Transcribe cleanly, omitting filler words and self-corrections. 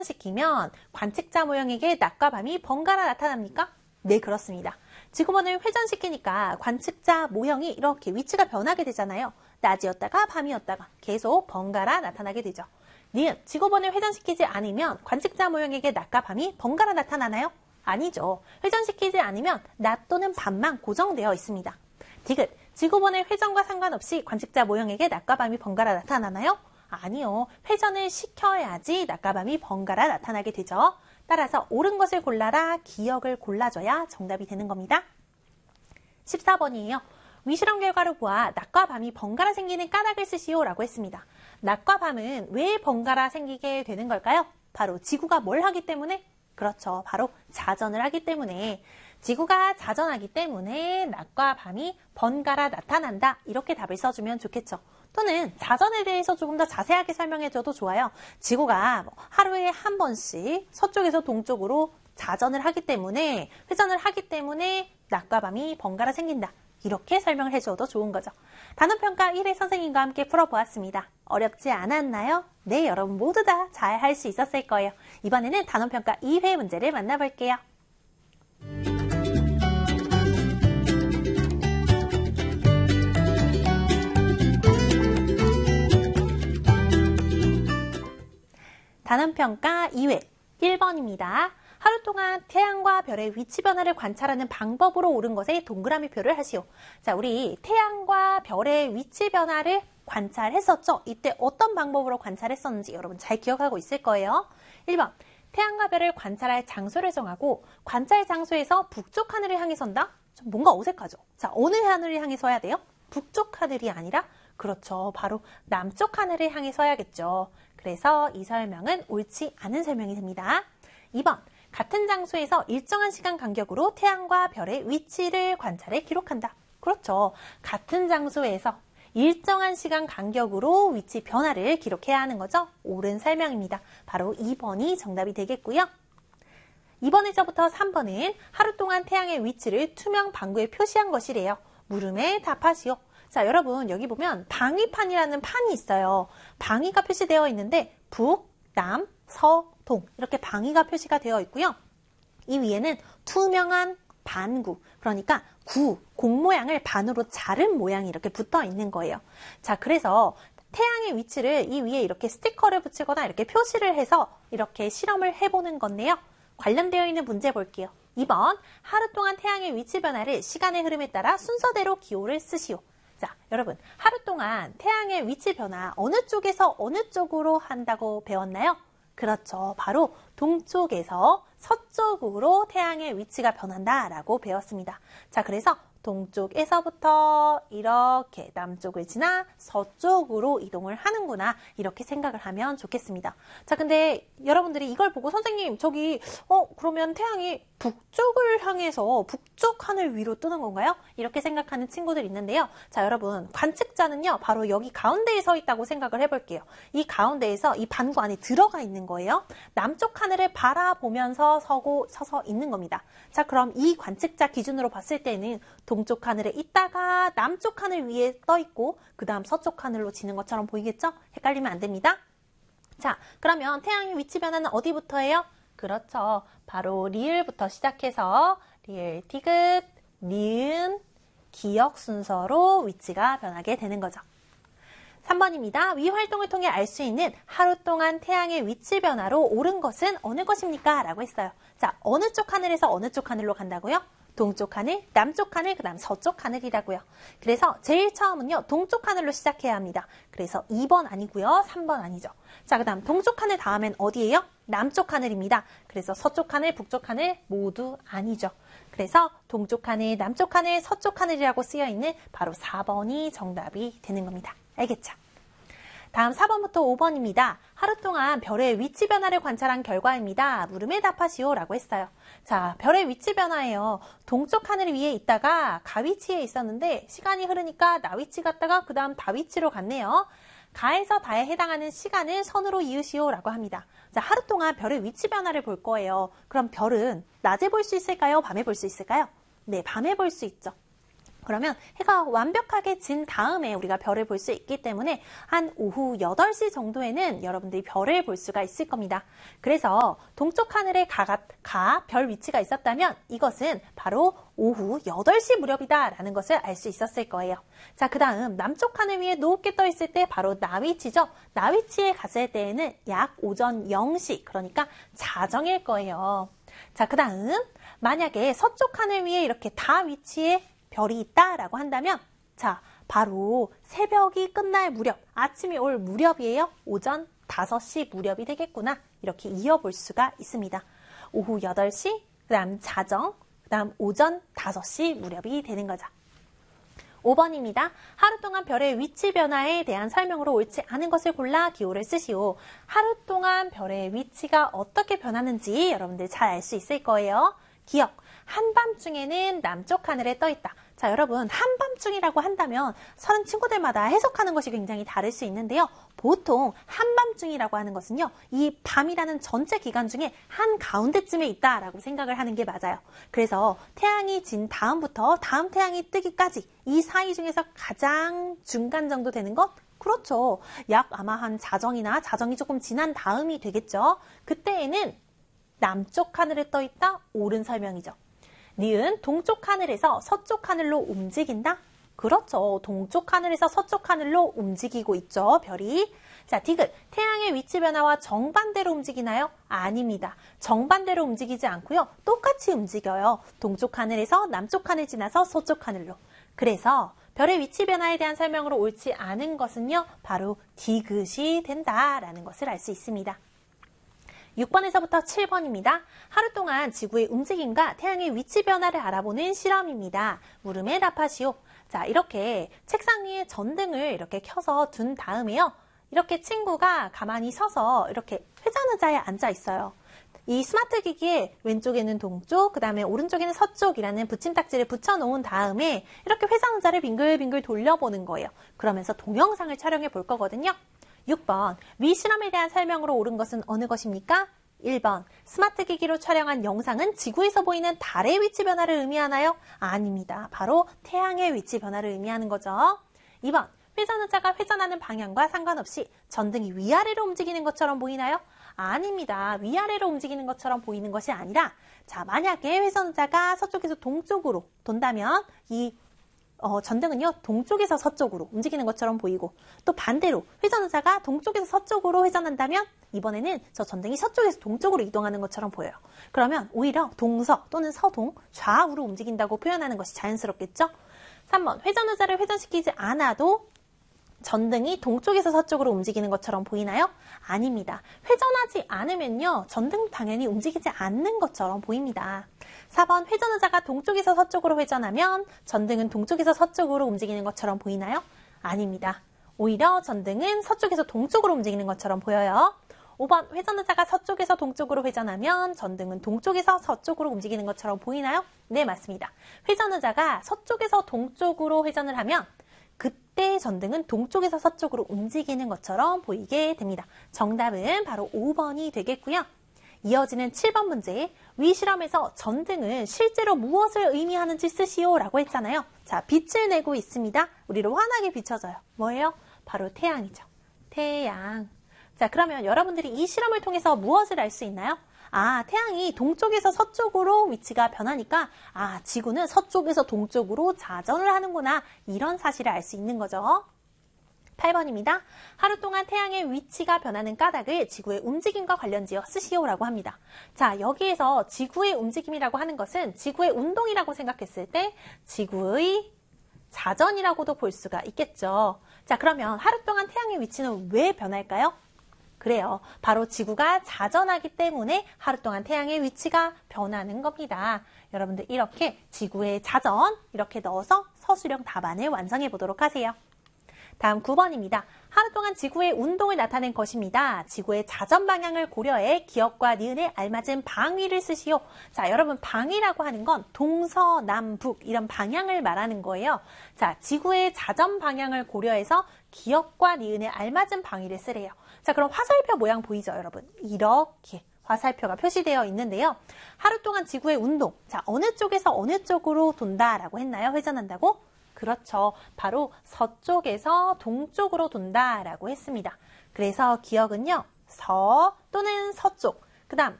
시키면 관측자 모형에게 낮과 밤이 번갈아 나타납니까? 네, 그렇습니다. 지구본을 회전시키니까 관측자 모형이 이렇게 위치가 변하게 되잖아요. 낮이었다가 밤이었다가 계속 번갈아 나타나게 되죠. 니은, 지구본을 회전시키지 않으면 관측자 모형에게 낮과 밤이 번갈아 나타나나요? 아니죠. 회전시키지 않으면 낮 또는 밤만 고정되어 있습니다. 디귿, 지구본의 회전과 상관없이 관측자 모형에게 낮과 밤이 번갈아 나타나나요? 아니요. 회전을 시켜야지 낮과 밤이 번갈아 나타나게 되죠. 따라서 옳은 것을 골라라, 기역을 골라줘야 정답이 되는 겁니다. 14번이에요. 위실험 결과를 보아 낮과 밤이 번갈아 생기는 까닭을 쓰시오 라고 했습니다. 낮과 밤은 왜 번갈아 생기게 되는 걸까요? 바로 지구가 뭘 하기 때문에? 그렇죠. 바로 자전을 하기 때문에. 지구가 자전하기 때문에 낮과 밤이 번갈아 나타난다. 이렇게 답을 써주면 좋겠죠. 또는 자전에 대해서 조금 더 자세하게 설명해줘도 좋아요. 지구가 하루에 한 번씩 서쪽에서 동쪽으로 자전을 하기 때문에, 회전을 하기 때문에 낮과 밤이 번갈아 생긴다. 이렇게 설명을 해줘도 좋은 거죠. 단원평가 1회 선생님과 함께 풀어보았습니다. 어렵지 않았나요? 네, 여러분 모두 다 잘 할 수 있었을 거예요. 이번에는 단원평가 2회 문제를 만나볼게요. 단원평가 2회 1번입니다. 하루 동안 태양과 별의 위치 변화를 관찰하는 방법으로 옳은 것에 동그라미 표를 하시오. 자, 우리 태양과 별의 위치 변화를 관찰했었죠? 이때 어떤 방법으로 관찰했었는지 여러분 잘 기억하고 있을 거예요. 1번, 태양과 별을 관찰할 장소를 정하고 관찰 장소에서 북쪽 하늘을 향해 선다? 좀 뭔가 어색하죠? 자, 어느 하늘을 향해 서야 돼요? 북쪽 하늘이 아니라 그렇죠. 바로 남쪽 하늘을 향해 서야겠죠. 그래서 이 설명은 옳지 않은 설명이 됩니다. 2번, 같은 장소에서 일정한 시간 간격으로 태양과 별의 위치를 관찰해 기록한다. 그렇죠. 같은 장소에서 일정한 시간 간격으로 위치 변화를 기록해야 하는 거죠. 옳은 설명입니다. 바로 2번이 정답이 되겠고요. 2번에서부터 3번은 하루 동안 태양의 위치를 투명 방구에 표시한 것이래요. 물음에 답하시오. 자, 여러분 여기 보면 방위판이라는 판이 있어요. 방위가 표시되어 있는데 북, 남, 서, 동 이렇게 방위가 표시가 되어 있고요. 이 위에는 투명한 반구, 그러니까 공 모양을 반으로 자른 모양이 이렇게 붙어 있는 거예요. 자, 그래서 태양의 위치를 이 위에 이렇게 스티커를 붙이거나 이렇게 표시를 해서 이렇게 실험을 해보는 건데요. 관련되어 있는 문제 볼게요. 2번, 하루 동안 태양의 위치 변화를 시간의 흐름에 따라 순서대로 기호를 쓰시오. 자, 여러분 하루 동안 태양의 위치 변화 어느 쪽에서 어느 쪽으로 한다고 배웠나요? 그렇죠. 바로 동쪽에서 서쪽으로 태양의 위치가 변한다라고 배웠습니다. 자, 그래서 동쪽에서부터 이렇게 남쪽을 지나 서쪽으로 이동을 하는구나 이렇게 생각을 하면 좋겠습니다. 자, 근데 여러분들이 이걸 보고 선생님 저기 그러면 태양이 북쪽을 향해서 북쪽 하늘 위로 뜨는 건가요? 이렇게 생각하는 친구들 있는데요. 자, 여러분 관측자는요 바로 여기 가운데에 서 있다고 생각을 해볼게요. 이 가운데에서 이 반구 안에 들어가 있는 거예요. 남쪽 하늘을 바라보면서 서서 있는 겁니다. 자, 그럼 이 관측자 기준으로 봤을 때는 동쪽 하늘에 있다가 남쪽 하늘 위에 떠 있고 그 다음 서쪽 하늘로 지는 것처럼 보이겠죠? 헷갈리면 안 됩니다. 자, 그러면 태양의 위치 변화는 어디부터예요? 그렇죠. 바로 리을부터 시작해서 리을, 디귿, 니은, 기역 순서로 위치가 변하게 되는 거죠. 3번입니다. 위 활동을 통해 알 수 있는 하루 동안 태양의 위치 변화로 옳은 것은 어느 것입니까? 라고 했어요. 자, 어느 쪽 하늘에서 어느 쪽 하늘로 간다고요? 동쪽 하늘, 남쪽 하늘, 그 다음 서쪽 하늘이라고요. 그래서 제일 처음은요, 동쪽 하늘로 시작해야 합니다. 그래서 2번 아니고요, 3번 아니죠. 자, 그 다음 동쪽 하늘 다음엔 어디예요? 남쪽 하늘입니다. 그래서 서쪽 하늘, 북쪽 하늘 모두 아니죠. 그래서 동쪽 하늘, 남쪽 하늘, 서쪽 하늘이라고 쓰여 있는 바로 4번이 정답이 되는 겁니다. 알겠죠? 다음 4번부터 5번입니다. 하루 동안 별의 위치 변화를 관찰한 결과입니다. 물음에 답하시오 라고 했어요. 자, 별의 위치 변화예요. 동쪽 하늘 위에 있다가 가위치에 있었는데 시간이 흐르니까 나위치 갔다가 그 다음 다위치로 갔네요. 가에서 다에 해당하는 시간을 선으로 이으시오 라고 합니다. 자, 하루 동안 별의 위치 변화를 볼 거예요. 그럼 별은 낮에 볼 수 있을까요? 밤에 볼 수 있을까요? 네, 밤에 볼 수 있죠. 그러면 해가 완벽하게 진 다음에 우리가 별을 볼 수 있기 때문에 한 오후 8시 정도에는 여러분들이 별을 볼 수가 있을 겁니다. 그래서 동쪽 하늘에 별 위치가 있었다면 이것은 바로 오후 8시 무렵이다라는 것을 알 수 있었을 거예요. 자, 그 다음 남쪽 하늘 위에 노랗게 떠 있을 때 바로 나위치죠. 나위치에 갔을 때에는 약 오전 0시, 그러니까 자정일 거예요. 자, 그 다음 만약에 서쪽 하늘 위에 이렇게 다 위치에 별이 있다라고 한다면 자, 바로 새벽이 끝날 무렵, 아침이 올 무렵이에요. 오전 5시 무렵이 되겠구나. 이렇게 이어볼 수가 있습니다. 오후 8시, 그 다음 자정, 그 다음 오전 5시 무렵이 되는 거죠. 5번입니다. 하루 동안 별의 위치 변화에 대한 설명으로 옳지 않은 것을 골라 기호를 쓰시오. 하루 동안 별의 위치가 어떻게 변하는지 여러분들 잘 알 수 있을 거예요. 기억, 한밤중에는 남쪽 하늘에 떠 있다. 자, 여러분 한밤중이라고 한다면 서른 친구들마다 해석하는 것이 굉장히 다를 수 있는데요. 보통 한밤중이라고 하는 것은요, 이 밤이라는 전체 기간 중에 한가운데쯤에 있다라고 생각을 하는 게 맞아요. 그래서 태양이 진 다음부터 다음 태양이 뜨기까지 이 사이 중에서 가장 중간 정도 되는 것? 그렇죠. 약 아마 한 자정이나 자정이 조금 지난 다음이 되겠죠. 그때에는 남쪽 하늘에 떠 있다? 옳은 설명이죠. 니은 동쪽 하늘에서 서쪽 하늘로 움직인다? 그렇죠. 동쪽 하늘에서 서쪽 하늘로 움직이고 있죠. 별이. 자, 디귿. 태양의 위치 변화와 정반대로 움직이나요? 아닙니다. 정반대로 움직이지 않고요. 똑같이 움직여요. 동쪽 하늘에서 남쪽 하늘 지나서 서쪽 하늘로. 그래서 별의 위치 변화에 대한 설명으로 옳지 않은 것은요, 바로 디귿이 된다라는 것을 알 수 있습니다. 6번에서부터 7번입니다. 하루 동안 지구의 움직임과 태양의 위치 변화를 알아보는 실험입니다. 물음에 답하시오. 자, 이렇게 책상 위에 전등을 이렇게 켜서 둔 다음에요. 이렇게 친구가 가만히 서서 이렇게 회전의자에 앉아 있어요. 이 스마트 기기에 왼쪽에는 동쪽, 그 다음에 오른쪽에는 서쪽이라는 붙임딱지를 붙여놓은 다음에 이렇게 회전의자를 빙글빙글 돌려보는 거예요. 그러면서 동영상을 촬영해 볼 거거든요. 6번, 위 실험에 대한 설명으로 옳은 것은 어느 것입니까? 1번, 스마트 기기로 촬영한 영상은 지구에서 보이는 달의 위치 변화를 의미하나요? 아닙니다. 바로 태양의 위치 변화를 의미하는 거죠. 2번, 회전의자가 회전하는 방향과 상관없이 전등이 위아래로 움직이는 것처럼 보이나요? 아닙니다. 위아래로 움직이는 것처럼 보이는 것이 아니라, 자, 만약에 회전의자가 서쪽에서 동쪽으로 돈다면 이 전등은요, 동쪽에서 서쪽으로 움직이는 것처럼 보이고, 또 반대로 회전의자가 동쪽에서 서쪽으로 회전한다면 이번에는 저 전등이 서쪽에서 동쪽으로 이동하는 것처럼 보여요. 그러면 오히려 동서 또는 서동, 좌우로 움직인다고 표현하는 것이 자연스럽겠죠? 3번, 회전의자를 회전시키지 않아도 전등이 동쪽에서 서쪽으로 움직이는 것처럼 보이나요? 아닙니다. 회전하지 않으면요, 전등 당연히 움직이지 않는 것처럼 보입니다. 4번, 회전의자가 동쪽에서 서쪽으로 회전하면 전등은 동쪽에서 서쪽으로 움직이는 것처럼 보이나요? 아닙니다. 오히려 전등은 서쪽에서 동쪽으로 움직이는 것처럼 보여요. 5번, 회전의자가 서쪽에서 동쪽으로 회전하면 전등은 동쪽에서 서쪽으로 움직이는 것처럼 보이나요? 네, 맞습니다. 회전의자가 서쪽에서 동쪽으로 회전을 하면 그때 전등은 동쪽에서 서쪽으로 움직이는 것처럼 보이게 됩니다. 정답은 바로 5번이 되겠고요. 이어지는 7번 문제, 위 실험에서 전등은 실제로 무엇을 의미하는지 쓰시오 라고 했잖아요. 자, 빛을 내고 있습니다. 우리를 환하게 비춰줘요. 뭐예요? 바로 태양이죠. 태양. 자, 그러면 여러분들이 이 실험을 통해서 무엇을 알 수 있나요? 아, 태양이 동쪽에서 서쪽으로 위치가 변하니까 아, 지구는 서쪽에서 동쪽으로 자전을 하는구나. 이런 사실을 알 수 있는 거죠. 8번입니다. 하루 동안 태양의 위치가 변하는 까닭을 지구의 움직임과 관련지어 쓰시오라고 합니다. 자, 여기에서 지구의 움직임이라고 하는 것은 지구의 운동이라고 생각했을 때 지구의 자전이라고도 볼 수가 있겠죠. 자, 그러면 하루 동안 태양의 위치는 왜 변할까요? 그래요. 바로 지구가 자전하기 때문에 하루 동안 태양의 위치가 변하는 겁니다. 여러분들 이렇게 지구의 자전 이렇게 넣어서 서술형 답안을 완성해 보도록 하세요. 다음 9번입니다. 하루 동안 지구의 운동을 나타낸 것입니다. 지구의 자전 방향을 고려해 기역과 니은에 알맞은 방위를 쓰시오. 자, 여러분 방위라고 하는 건 동서남북 이런 방향을 말하는 거예요. 자, 지구의 자전 방향을 고려해서 기역과 니은에 알맞은 방위를 쓰래요. 자, 그럼 화살표 모양 보이죠, 여러분? 이렇게 화살표가 표시되어 있는데요. 하루 동안 지구의 운동. 자, 어느 쪽에서 어느 쪽으로 돈다라고 했나요? 회전한다고? 그렇죠. 바로 서쪽에서 동쪽으로 돈다라고 했습니다. 그래서 기억은요. 서 또는 서쪽, 그 다음